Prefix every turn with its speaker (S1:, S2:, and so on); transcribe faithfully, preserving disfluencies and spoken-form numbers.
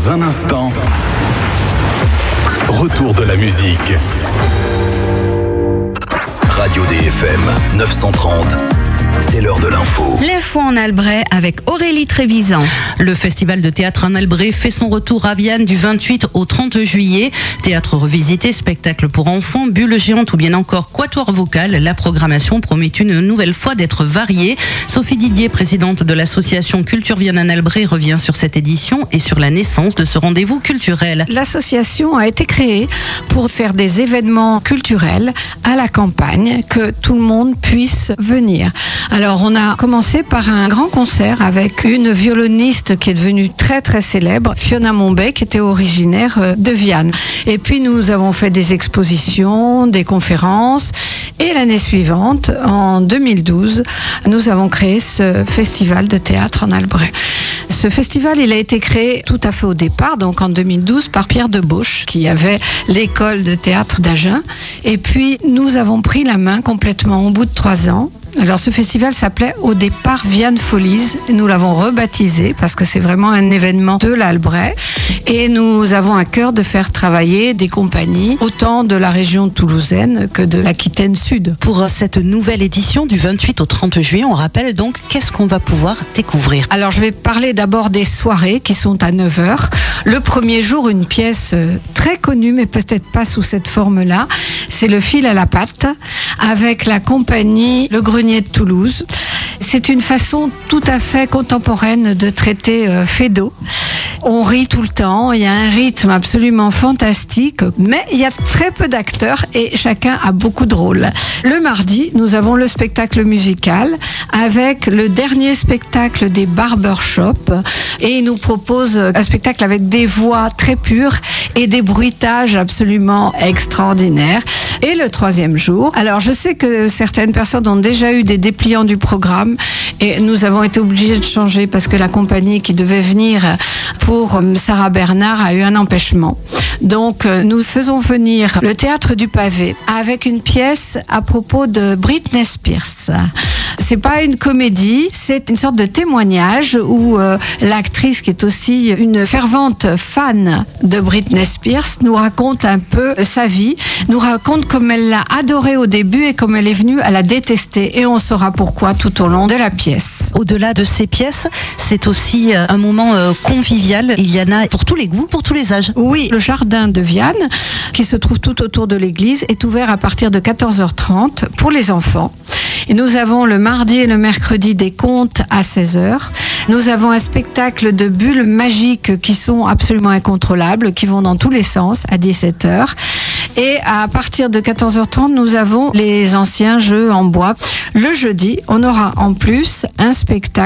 S1: Dans un instant, retour de la musique. Radio D F M neuf cent trente, c'est l'heure de l'info.
S2: L'info en Albret avec Aurélie Trévisan.
S3: Le festival de théâtre en Albret fait son retour à Viane du vingt-huit au trente juillet. Théâtre revisité, spectacle pour enfants, bulles géantes ou bien encore quatuor vocal. La programmation promet une nouvelle fois d'être variée. Sophie Didier, présidente de l'association Culture Viane en Albret, revient sur cette édition et sur la naissance de ce rendez-vous culturel.
S4: L'association a été créée pour faire des événements culturels à la campagne, que tout le monde puisse venir. Alors on a commencé par un grand concert avec une violoniste qui est devenue très très célèbre, Fiona Mombay, qui était originaire de Viane. Et puis nous avons fait des expositions, des conférences. Et l'année suivante, en deux mille douze, nous avons créé ce festival de théâtre en Albret. Ce festival, il a été créé tout à fait au départ, donc en deux mille douze, par Pierre Debauche, qui avait l'école de théâtre d'Agen. Et puis, nous avons pris la main complètement au bout de trois ans. Alors ce festival s'appelait au départ Viane Folies. Nous l'avons rebaptisé parce que c'est vraiment un événement de l'Albret. Et nous avons à cœur de faire travailler des compagnies, autant de la région toulousaine que de l'Aquitaine Sud.
S3: Pour cette nouvelle édition du vingt-huit au trente juillet, on rappelle donc qu'est-ce qu'on va pouvoir découvrir.
S4: Alors je vais parler d'abord des soirées qui sont à neuf heures. Le premier jour, une pièce très connue, mais peut-être pas sous cette forme-là. C'est Le Fil à la Patte, avec la compagnie Le Grenier de Toulouse. C'est une façon tout à fait contemporaine de traiter euh, Feydeau. On rit tout le temps, il y a un rythme absolument fantastique, mais il y a très peu d'acteurs et chacun a beaucoup de rôles. Le mardi, nous avons le spectacle musical avec le dernier spectacle des barbershops et il nous propose un spectacle avec des voix très pures et des bruitages absolument extraordinaires. Et le troisième jour, alors je sais que certaines personnes ont déjà eu des dépliants du programme et nous avons été obligés de changer parce que la compagnie qui devait venir pour Sarah Bernard a eu un empêchement. Donc nous faisons venir le Théâtre du Pavé avec une pièce à propos de Britney Spears. C'est pas une comédie, c'est une sorte de témoignage où euh, l'actrice, qui est aussi une fervente fan de Britney Spears, nous raconte un peu sa vie, nous raconte comme elle l'a adorée au début et comme elle est venue à la détester. Et on saura pourquoi tout au long de la pièce.
S3: Au-delà de ces pièces, c'est aussi un moment convivial. Il y en a pour tous les goûts, pour tous les âges.
S4: Oui, le jardin de Viane, qui se trouve tout autour de l'église, est ouvert à partir de quatorze heures trente pour les enfants. Et nous avons le mardi et le mercredi des contes à seize heures. Nous avons un spectacle de bulles magiques qui sont absolument incontrôlables, qui vont dans tous les sens à dix-sept heures. Et à partir de quatorze heures trente, nous avons les anciens jeux en bois. Le jeudi, on aura en plus un spectacle